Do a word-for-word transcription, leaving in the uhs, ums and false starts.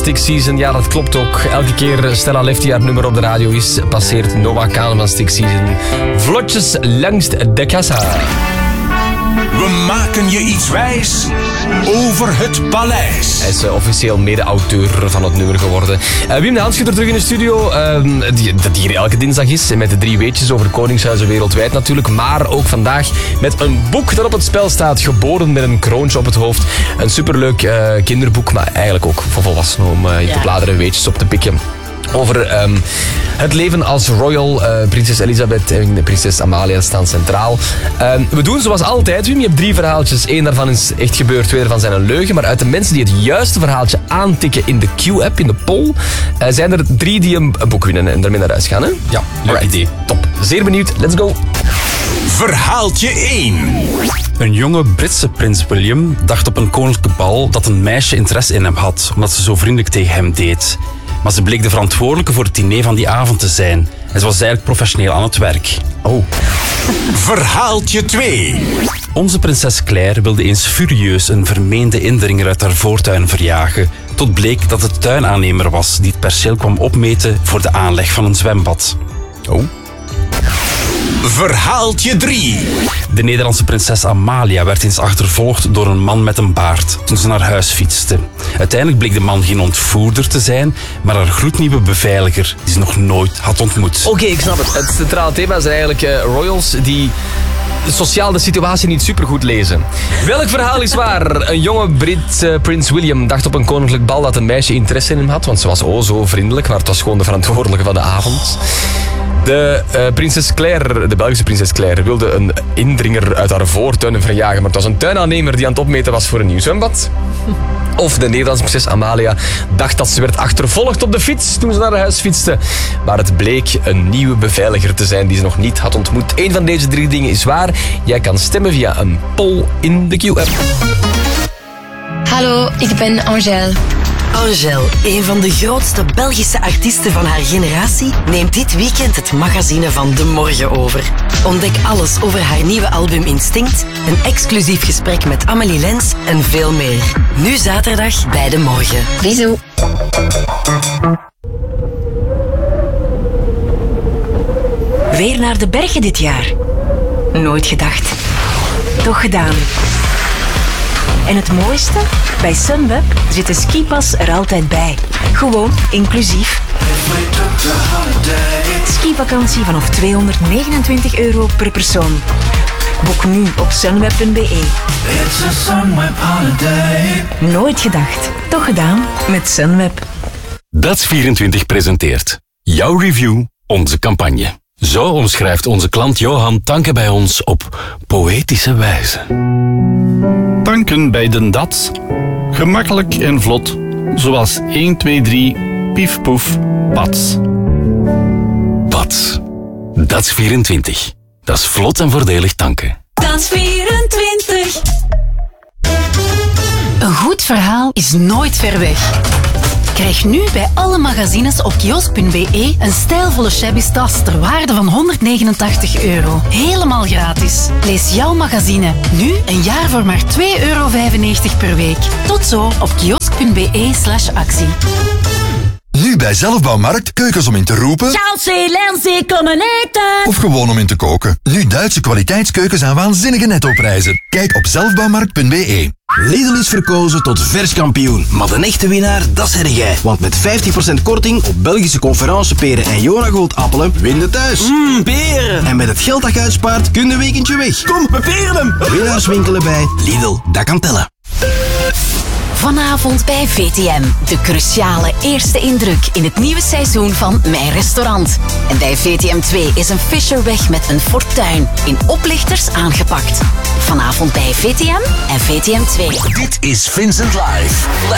Stick Season. Ja, dat klopt ook. Elke keer Stella Lefty haar nummer op de radio is, passeert Noah Kahan van Stick Season vlotjes langs de kassa. We maken je iets wijs over het paleis. Hij is uh, officieel mede-auteur van het nummer geworden. Uh, Wim de Handschutter terug in de studio. Uh, die, dat hier elke dinsdag is. Met de drie weetjes over koningshuizen wereldwijd natuurlijk. Maar ook vandaag met een boek dat op het spel staat. Geboren met een kroontje op het hoofd. Een superleuk uh, kinderboek. Maar eigenlijk ook voor volwassenen om uh, ja. te bladeren weetjes op te pikken. Over um, het leven als royal. Uh, prinses Elisabeth en prinses Amalia staan centraal. Uh, we doen zoals altijd, Wim. Je hebt drie verhaaltjes. Eén daarvan is echt gebeurd, twee daarvan zijn een leugen. Maar uit de mensen die het juiste verhaaltje aantikken in de Q-app, in de poll, uh, zijn er drie die een, een boek winnen en daarmee naar huis gaan. Hè? Ja, leuk idee. Top. Zeer benieuwd. Let's go. Verhaaltje één. Een jonge Britse prins William dacht op een koninklijke bal dat een meisje interesse in hem had, omdat ze zo vriendelijk tegen hem deed. Maar ze bleek de verantwoordelijke voor het diner van die avond te zijn. En ze was eigenlijk professioneel aan het werk. Oh. Verhaaltje twee. Onze prinses Claire wilde eens furieus een vermeende indringer uit haar voortuin verjagen. Tot bleek dat het tuinaannemer was die het perceel kwam opmeten voor de aanleg van een zwembad. Oh. Verhaaltje drie. De Nederlandse prinses Amalia werd eens achtervolgd door een man met een baard toen ze naar huis fietste. Uiteindelijk bleek de man geen ontvoerder te zijn, maar haar gloednieuwe beveiliger die ze nog nooit had ontmoet. Oké, okay, ik snap het. Het centrale thema zijn eigenlijk uh, royals die sociaal de situatie niet supergoed lezen. Welk verhaal is waar? Een jonge Brit, uh, prins William, dacht op een koninklijk bal dat een meisje interesse in hem had, want ze was oh zo vriendelijk, maar het was gewoon de verantwoordelijke van de avond. De uh, prinses Claire, de Belgische prinses Claire, wilde een indringer uit haar voortuin verjagen, maar het was een tuinaannemer die aan het opmeten was voor een nieuw zwembad. Of de Nederlandse prinses Amalia dacht dat ze werd achtervolgd op de fiets toen ze naar huis fietste. Maar het bleek een nieuwe beveiliger te zijn die ze nog niet had ontmoet. Eén van deze drie dingen is waar. Jij kan stemmen via een poll in de Q-app. Hallo, ik ben Angèle. Angèle, een van de grootste Belgische artiesten van haar generatie, neemt dit weekend het magazine van De Morgen over. Ontdek alles over haar nieuwe album Instinct, een exclusief gesprek met Amélie Lens en veel meer. Nu zaterdag bij De Morgen. Bisous. Weer naar de bergen dit jaar. Nooit gedacht. Toch gedaan. En het mooiste? Bij Sunweb zit de skipas er altijd bij. Gewoon inclusief. Skivakantie vanaf tweehonderdnegenentwintig euro per persoon. Boek nu op sunweb punt b e. Nooit gedacht. Toch gedaan met Sunweb. Dats vierentwintig presenteert jouw review, onze campagne. Zo omschrijft onze klant Johan tanken bij ons op poëtische wijze. Tanken bij Den Dats. Gemakkelijk en vlot. Zoals een, twee, drie, pief, poef, pats. Pats. Dats vierentwintig. Dat is vlot en voordelig tanken. Dats vierentwintig. Een goed verhaal is nooit ver weg. Krijg nu bij alle magazines op kiosk punt b e een stijlvolle shabby tas ter waarde van honderdnegenentachtig euro. Helemaal gratis. Lees jouw magazine nu een jaar voor maar twee euro vijfennegentig per week. Tot zo op kiosk punt b e slash actie. Nu bij Zelfbouwmarkt keukens om in te roepen. Chelsea, Lenzie, kom en eten. Of gewoon om in te koken. Nu Duitse kwaliteitskeukens aan waanzinnige nettoprijzen. Kijk op zelfbouwmarkt punt b e. Lidl is verkozen tot verskampioen. Maar de echte winnaar, dat zeg jij. Want met vijftig procent korting op Belgische conferenceperen en Jonagold appelen, win je thuis. Mmm, peren. En met het geld dat je uitspaart, kun je een weekendje weg. Kom, we peren hem. Winnaars winkelen bij Lidl, dat kan tellen. Vanavond bij V T M. De cruciale eerste indruk in het nieuwe seizoen van Mijn Restaurant. En bij V T M twee is een Fischerweg met een fortuin in oplichters aangepakt. Vanavond bij V T M en V T M twee. Dit is Vincent Live.